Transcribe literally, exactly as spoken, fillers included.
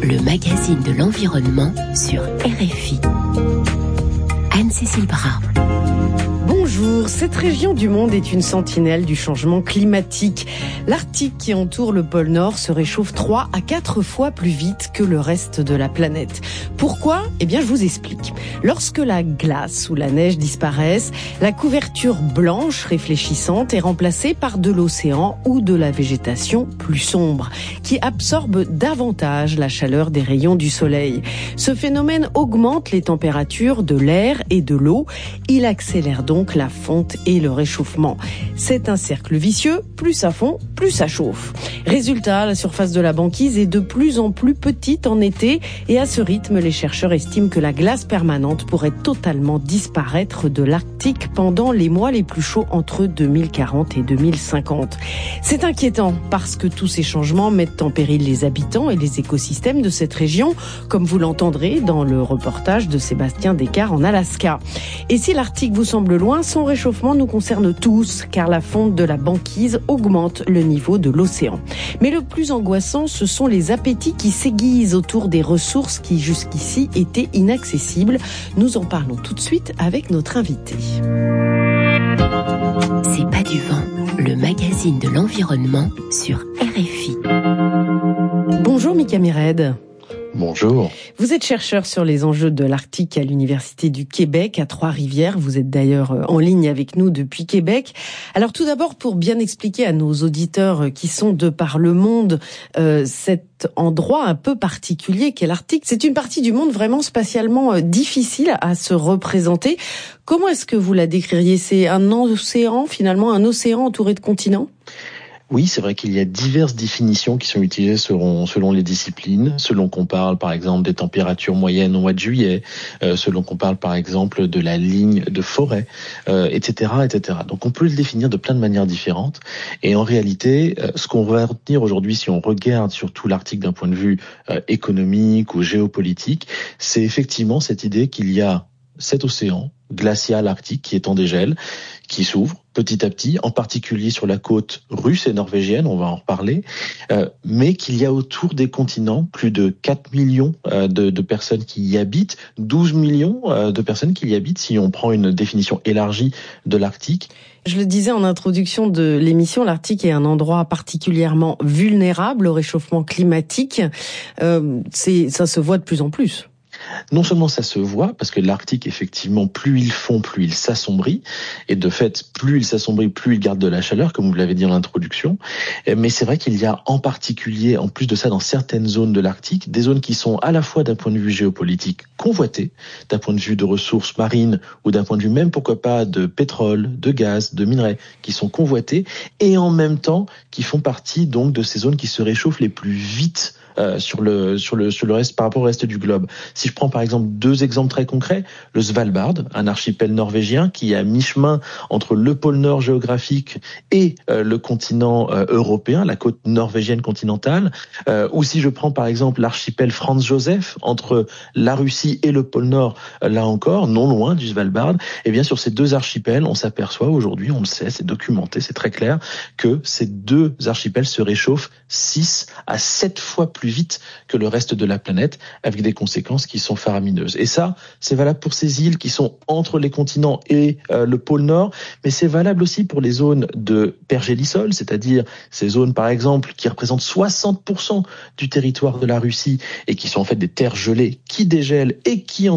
le magazine de l'environnement sur R F I. Anne-Cécile Bras. Bonjour, cette région du monde est une sentinelle du changement climatique. L'Arctique qui entoure le pôle Nord se réchauffe trois à quatre fois plus vite que le reste de la planète. Pourquoi ? Eh bien, je vous explique. Lorsque la glace ou la neige disparaissent, la couverture blanche réfléchissante est remplacée par de l'océan ou de la végétation plus sombre, qui absorbe davantage la chaleur des rayons du soleil. Ce phénomène augmente les températures de l'air et de l'eau. Il accélère donc la fonte et le réchauffement. C'est un cercle vicieux, plus ça fond, plus ça chauffe. Résultat, la surface de la banquise est de plus en plus petite en été et à ce rythme, les chercheurs estiment que la glace permanente pourrait totalement disparaître de l'Arctique pendant les mois les plus chauds entre deux mille quarante et deux mille cinquante. C'est inquiétant parce que tous ces changements mettent en péril les habitants et les écosystèmes de cette région, comme vous l'entendrez dans le reportage de Sébastien Descartes en Alaska. Et si l'Arctique vous semble loin, son réchauffement nous concerne tous, car la fonte de la banquise augmente le niveau de l'océan. Mais le plus angoissant, ce sont les appétits qui s'aiguisent autour des ressources qui jusqu'ici étaient inaccessibles. Nous en parlons tout de suite avec notre invité. C'est pas du vent, le magazine de l'environnement sur R F I. Bonjour Mika Mired. Bonjour. Vous êtes chercheur sur les enjeux de l'Arctique à l'Université du Québec à Trois-Rivières. Vous êtes d'ailleurs en ligne avec nous depuis Québec. Alors tout d'abord, pour bien expliquer à nos auditeurs qui sont de par le monde euh, cet endroit un peu particulier qu'est l'Arctique, c'est une partie du monde vraiment spatialement euh, difficile à se représenter. Comment est-ce que vous la décririez ? C'est un océan, finalement, un océan entouré de continents ? Oui, c'est vrai qu'il y a diverses définitions qui sont utilisées selon, selon les disciplines, selon qu'on parle par exemple des températures moyennes au mois de juillet, euh, selon qu'on parle par exemple de la ligne de forêt, euh, et cetera, et cetera. Donc on peut le définir de plein de manières différentes. Et en réalité, euh, ce qu'on va retenir aujourd'hui, si on regarde surtout l'Arctique d'un point de vue euh, économique ou géopolitique, c'est effectivement cette idée qu'il y a cet océan glacial arctique qui est en dégel, qui s'ouvre petit à petit, en particulier sur la côte russe et norvégienne, on va en reparler, euh, mais qu'il y a autour des continents plus de quatre millions euh, de, de personnes qui y habitent, douze millions euh, de personnes qui y habitent, si on prend une définition élargie de l'Arctique. Je le disais en introduction de l'émission, l'Arctique est un endroit particulièrement vulnérable au réchauffement climatique. Euh, c'est, ça se voit de plus en plus. Non seulement ça se voit, parce que l'Arctique, effectivement, plus il fond, plus il s'assombrit. Et de fait, plus il s'assombrit, plus il garde de la chaleur, comme vous l'avez dit en introduction. Mais c'est vrai qu'il y a en particulier, en plus de ça, dans certaines zones de l'Arctique, des zones qui sont à la fois d'un point de vue géopolitique convoitées, d'un point de vue de ressources marines, ou d'un point de vue même, pourquoi pas, de pétrole, de gaz, de minerais, qui sont convoitées, et en même temps, qui font partie donc de ces zones qui se réchauffent les plus vite Euh, sur le sur le sur le reste par rapport au reste du globe. Si je prends par exemple deux exemples très concrets, le Svalbard, un archipel norvégien qui est à mi-chemin entre le pôle Nord géographique et euh, le continent euh, européen, la côte norvégienne continentale, euh, ou si je prends par exemple l'archipel Franz Josef entre la Russie et le pôle Nord, euh, là encore non loin du Svalbard, et bien sur ces deux archipels, on s'aperçoit aujourd'hui, on le sait, c'est documenté, c'est très clair que ces deux archipels se réchauffent six à sept fois plus vite que le reste de la planète, avec des conséquences qui sont faramineuses. Et ça, c'est valable pour ces îles qui sont entre les continents et euh, le pôle Nord, mais c'est valable aussi pour les zones de pergélisol, c'est-à-dire ces zones, par exemple, qui représentent soixante pour cent du territoire de la Russie et qui sont en fait des terres gelées qui dégèlent et qui en